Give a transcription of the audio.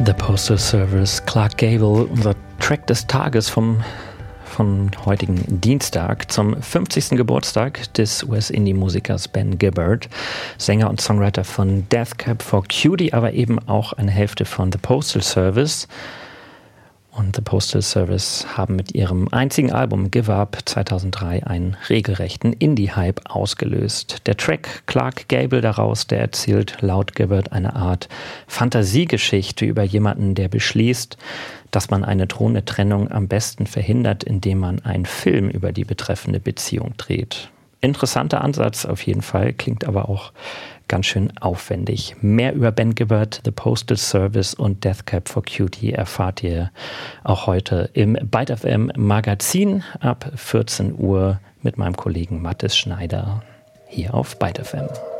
The Postal Service, Clark Gable, unser Track des Tages von heutigen Dienstag zum 50. Geburtstag des US-Indie-Musikers Ben Gibbard, Sänger und Songwriter von Death Cab for Cutie, aber eben auch eine Hälfte von The Postal Service. Und The Postal Service haben mit ihrem einzigen Album Give Up 2003 einen regelrechten Indie-Hype ausgelöst. Der Track Clark Gable daraus, der erzählt laut Gibbard eine Art Fantasiegeschichte über jemanden, der beschließt, dass man eine drohende Trennung am besten verhindert, indem man einen Film über die betreffende Beziehung dreht. Interessanter Ansatz auf jeden Fall, klingt aber auch ganz schön aufwendig. Mehr über Ben Gibbard, The Postal Service und Death Cab for Cutie erfahrt ihr auch heute im Byte FM Magazin ab 14 Uhr mit meinem Kollegen Mathis Schneider hier auf Byte FM.